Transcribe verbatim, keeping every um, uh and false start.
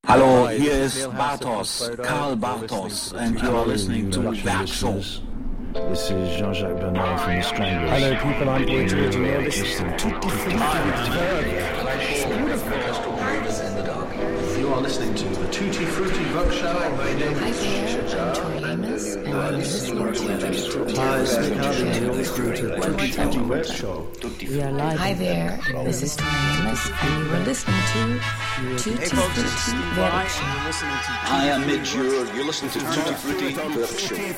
Hallo, hier ist Bartos, Karl Bartos, and you are listening to Werkshow. This is Jean-Jacques Bernard from the Stranglers. Hello people, I'm Boy George and you're listening to Tutti Frutti. You are listening to the Tutti Frutti Workshop. My name Hi is there, I'm Tori Amos, and I'm listening to Tutti Hi, it's Nick Frutti. Allen, you're listening to Tutti Frutti Workshop. We are live. Hi there, this is Tori Amos, and you are listening to Tutti Frutti Workshop. Hi, I'm Midge. You're, you're listening to Tutti Frutti Workshop.